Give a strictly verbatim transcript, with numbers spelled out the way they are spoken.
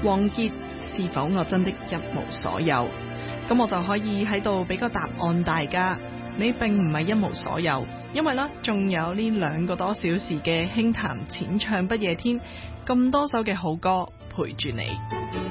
王傑是否我真的一無所有？咁我就可以喺度俾個答案大家，你並唔係一無所有，因為咧仲有呢兩個多小時嘅輕談淺唱不夜天，咁多首嘅好歌陪住你。